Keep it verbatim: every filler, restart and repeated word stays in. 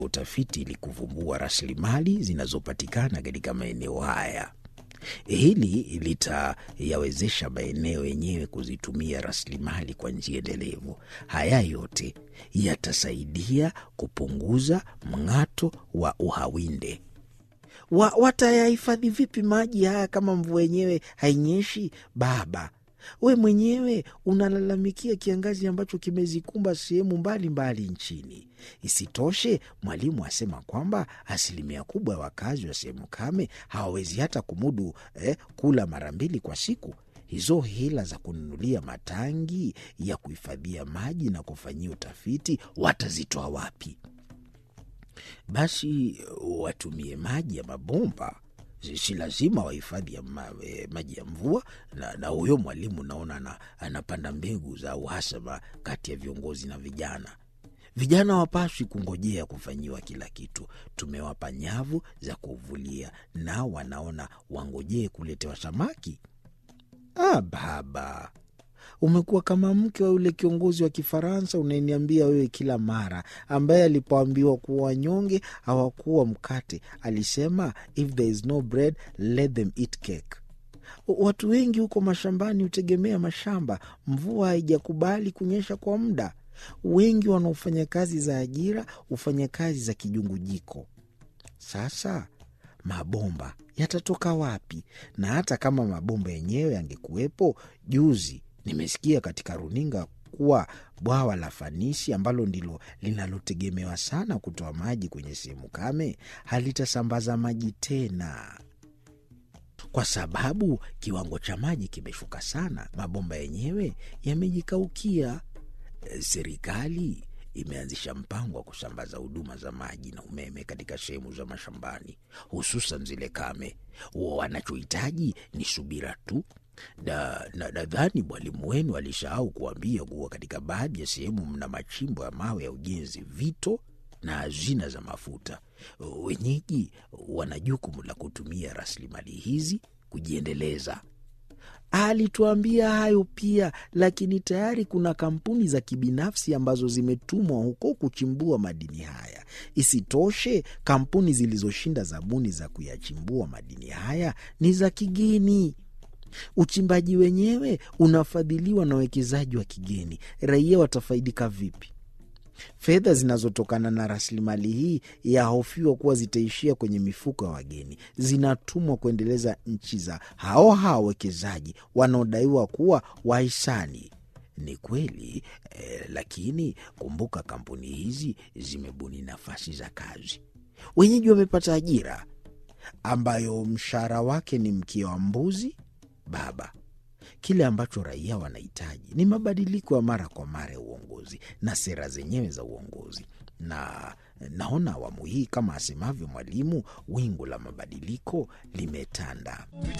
utafiti ili kuvumbua rasilimali zinazopatikana katika maeneo haya. Hili litayawezesha maeneo yenyewe kuzitumia rasilimali kwa njia endelevu. Haya yote yatasaidia kupunguza mng'ato wa uhawinde. Wa, watayahifadhi vipi maji haya kama mvua yenyewe hainyeshi? Baba, we mwenyewe unalalamikia kiangazi ambacho kimezikumba sehemu mbalimbali nchini. Isitoshe, mwalimu asema kwamba asilimia kubwa ya wakazi wa sehemu kame hawawezi hata kumudu eh, kula mara mbili kwa siku. Hizo hela za kununulia matangi ya kuhifadhia maji na kufanyia utafiti watazitoa wapi? Basi watumie maji ya mabomba. Si lazima wahifadhi ya ma, e, maji ya mvua. Na, na huyo mwalimu naona na, anapanda mbegu za uhasama kati ya viongozi na vijana. Vijana wapaswi kungojea kufanyiwa kila kitu. Tumewapa nyavu za kuvulia, nao wanaona wangojee kuletewa samaki. Ah, baba, umekuwa kama mke wa yule kiongozi wa Kifaransa unayeniambia wewe kila mara, ambaye alipoambiwa kuwa wanyonge hawakuwa mkate alisema, if there is no bread let them eat cake. Watu wengi huko mashambani hutegemea mashamba. Mvua haijakubali kunyesha kwa muda. Wengi wanaofanya kazi za ajira hufanya kazi za kijungujiko. Sasa mabomba yatatoka wapi? Na hata kama mabomba yenyewe yangekuwepo, juzi nimesikia katika runinga kuwa bwawa la Fanisi ambalo ndilo linalotegemewa sana kutoa maji kwenye sehemu kame halitasambaza maji tena, kwa sababu kiwango cha maji kimeshuka sana. Mabomba yenyewe yamejikaukia. Serikali imeanzisha mpango wa kusambaza huduma za maji na umeme katika sehemu za mashambani, hususan zile kame. Wanachohitaji ni subira tu. Na nadhani mwalimu wenu alisahau kuambia kuwa katika baadhi ya sehemu mna machimbo ya mawe ya ujenzi, vito na hazina za mafuta. Wenyeji wana jukumu la kutumia rasilimali hizi kujiendeleza. Alituambia hayo pia, lakini tayari kuna kampuni za kibinafsi ambazo zimetumwa huko kuchimbua madini haya. Isitoshe, kampuni zilizoshinda zabuni za kuyachimbua madini haya ni za kigeni. Uchimbaji wenyewe unafadhiliwa na wawekezaji wa kigeni. Raia watafaidika vipi? Fedha zinazotokana na rasilimali hii yahofiwa kuwa zitaishia kwenye mifuko ya wageni, zinatumwa kuendeleza nchi za hao hao wawekezaji wanaodaiwa kuwa wahisani. Ni kweli eh, lakini kumbuka kampuni hizi zimebuni nafasi za kazi. Wenyeji wamepata ajira ambayo mshahara wake ni mkia wa mbuzi. Baba, kile ambacho raia wanahitaji ni mabadiliko ya mara kwa mara ya uongozi na sera zenyewe za uongozi. Na naona awamu hii, kama asemavyo mwalimu, wingu la mabadiliko limetanda.